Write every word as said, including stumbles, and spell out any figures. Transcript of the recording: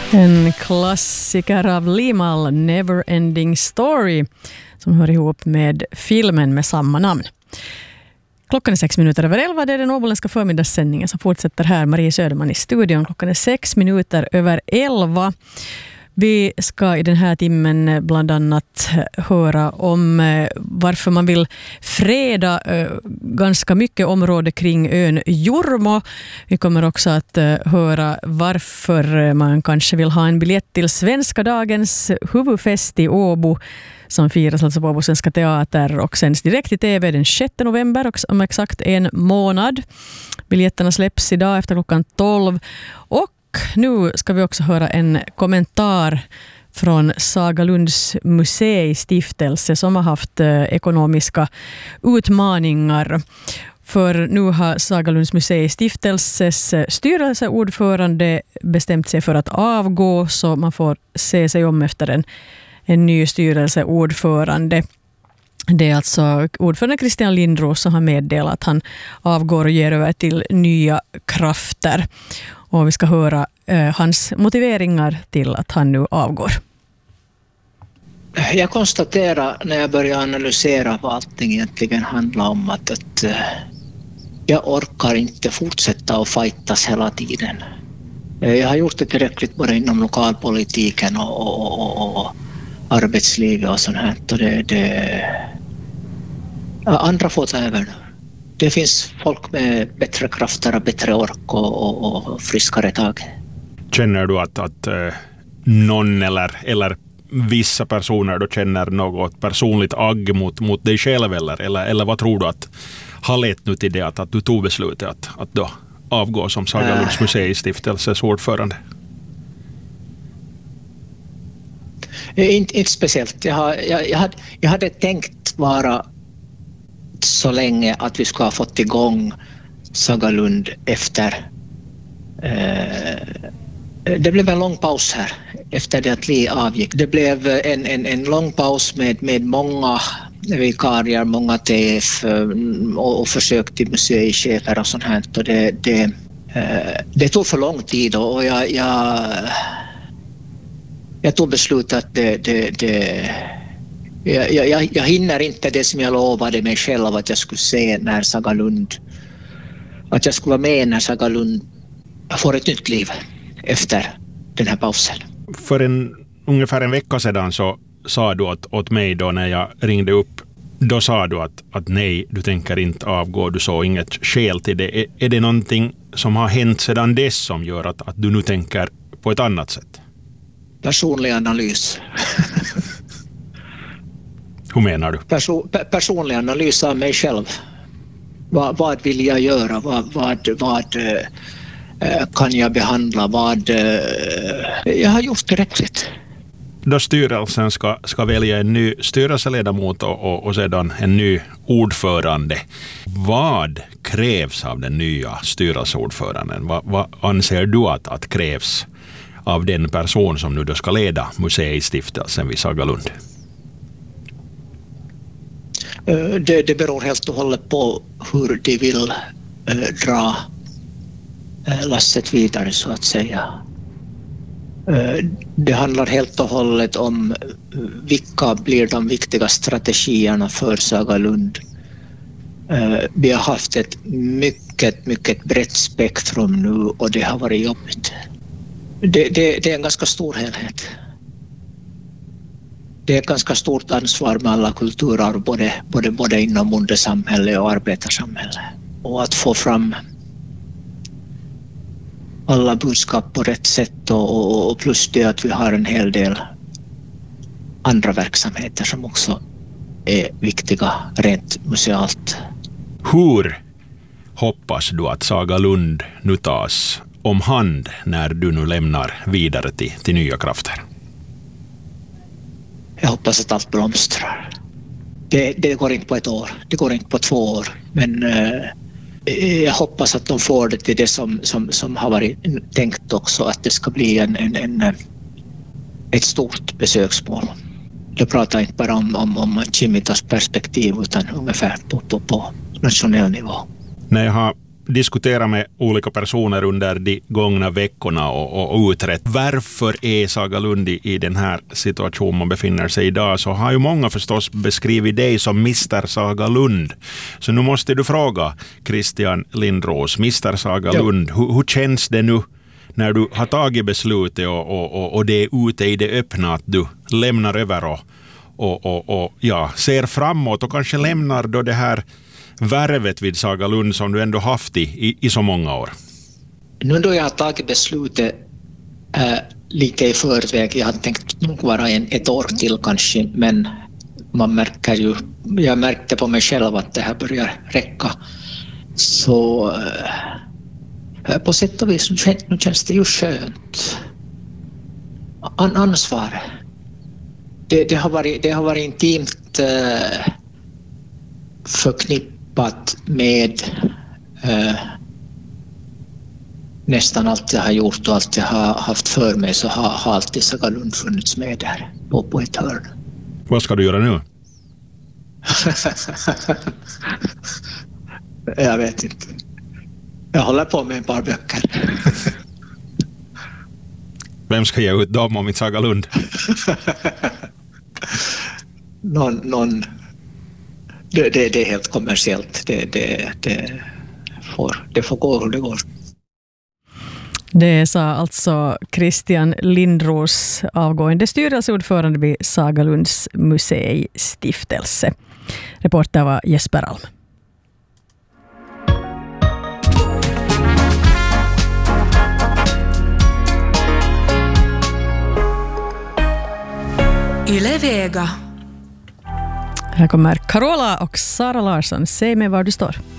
En klassiker av Limahl, Neverending Story, som hör ihop med filmen med samma namn. Klockan är sex minuter över elva. Det är den åboländska förmiddagssändningen som fortsätter här. Marie Söderman i studion. Klockan är sex minuter över elva. Vi ska i den här timmen bland annat höra om varför man vill freda ganska mycket område kring ön Jormo. Vi kommer också att höra varför man kanske vill ha en biljett till Svenska dagens huvudfest i Åbo, som firas alltså på Åbo Svenska Teater och sänds direkt i tv den sjätte november och om exakt en månad. Biljetterna släpps idag efter klockan tolv. Och nu ska vi också höra en kommentar från Sagalunds museistiftelse som har haft eh, ekonomiska utmaningar. För nu har Sagalunds museistiftelses styrelseordförande bestämt sig för att avgå, så man får se sig om efter en, en ny styrelseordförande. Det är alltså ordförande Christian Lindros som har meddelat att han avgår och ger över till nya krafter. Och vi ska höra eh, hans motiveringar till att han nu avgår. Jag konstaterar när jag börjar analysera vad allting egentligen handlar om att, att uh, jag orkar inte fortsätta att fightas hela tiden. Uh, jag har gjort det tillräckligt både inom lokalpolitiken och, och, och, och arbetslivet och sånt här. Och det, det, uh, andra får ta över. Det finns folk med bättre krafter och bättre ork och, och, och friskare tag. Känner du att, att uh, någon eller, eller vissa personer då känner något personligt agg mot, mot dig själv eller, eller, eller vad tror du att har lett nu till det att, att du tog beslutet att, att då avgå som Sagalunds äh. museistiftelses ordförande? Inte, inte speciellt. Jag, har, jag, jag, hade, jag hade tänkt vara så länge att vi ska ha fått igång Sagalund efter eh, det blev en lång paus här efter det att Li avgick. Det blev en, en, en lång paus med, med många vikarier, många T F och, och försök till museichefer och sånt här. Och det, det, eh, det tog för lång tid och jag, jag, jag tog beslutet att det, det, det Jag, jag, jag hinner inte det som jag lovade mig själv att jag skulle se när Sagalund, att jag skulle vara med när Sagalund får ett nytt liv efter den här pausen. För en, ungefär en vecka sedan så sa du åt, åt mig då när jag ringde upp, då sa du att, att nej, du tänker inte avgå, du såg inget skäl till det. Är, är det någonting som har hänt sedan dess som gör att, att du nu tänker på ett annat sätt? Personlig analys. Hur menar du? Perso- personlig analys av mig själv. Vad, vad vill jag göra? Vad, vad, vad eh, kan jag behandla? Vad, eh, jag har gjort tillräckligt. Då styrelsen ska, ska välja en ny styrelseledamot och, och, och sedan en ny ordförande. Vad krävs av den nya styrelseordföranden? Vad, vad anser du att, att krävs av den person som nu då ska leda museistiftelsen vid Sagalund? Det, det beror helt och hållet på hur de vill äh, dra äh, lasset vidare så att säga. Äh, det handlar helt och hållet om vilka blir de viktiga strategierna för Sagalund. Äh, vi har haft ett mycket, mycket brett spektrum nu och det har varit jobbigt. Det, det, det är en ganska stor helhet. Det är ett ganska stort ansvar med alla kulturer både, både, både inom bondesamhälle och arbetarsamhälle. Och att få fram alla budskap på rätt sätt och, och plus det att vi har en hel del andra verksamheter som också är viktiga rent musealt. Hur hoppas du att Sagalund nu tas om hand när du nu lämnar vidare till, till nya krafter? Jag hoppas att allt blomstrar. Det, det går inte på ett år, det går inte på två år. Men eh, jag hoppas att de får det till det som, som, som har varit tänkt också. Att det ska bli en, en, en, ett stort besöksmål. Jag pratar inte bara om, om, om Kimitas perspektiv utan ungefär på, på, på nationell nivå. När jag har diskuterat med olika personer under de gångna veckorna och, och utrett varför är Saga Lund i, i den här situationen man befinner sig idag, så har ju många förstås beskrivit dig som mister Saga Lund. Så nu måste du fråga Christian Lindros, mister Saga Lund, hur, hur känns det nu när du har tagit beslutet och, och, och, och det är ute i det öppna att du lämnar över och, och, och, och ja, ser framåt och kanske lämnar då det här värvet vid Saga Lund som du ändå haft i, i, i så många år? Nu då jag har tagit beslutet äh, lite i förväg, jag har tänkt nog vara en, ett år till kanske, men man märker ju, jag märkte på mig själv att det här börjar räcka. Så äh, på sätt och vis nu känns det ju skönt. An, ansvar. Det, det, har varit, det har varit intimt äh, förknippat med äh, nästan allt jag har gjort och allt jag har haft för mig, så har, har alltid Saga Lund funnits med där på, på ett hörn. Vad ska du göra nu? Jag vet inte. Jag håller på med ett par böcker. Vem ska ge ut dem om inte Saga Lund? någon, någon det, det, det är helt kommersiellt. Det, det, det, får, det får gå hur det går. Det sa alltså Christian Lindros, avgående styrelseordförande vid Saga Lunds museistiftelse. Reporter var Jesper Alm. Yle Vega. Här kommer Carola och Sara Larsson. Säg mig var du står.